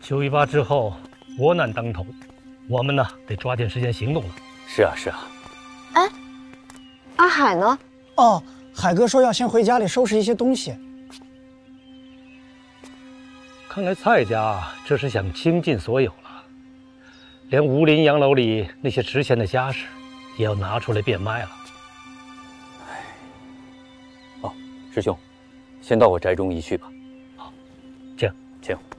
918之后，国难当头，我们呢得抓紧时间行动了。 是啊，是啊。 哎，阿海呢？ 哦，海哥说要先回家里收拾一些东西。 看来蔡家这是想倾尽所有了，连武林洋楼里那些值钱的家什也要拿出来变卖了。 哦，师兄，先到我宅中一叙吧。 好，请。 请。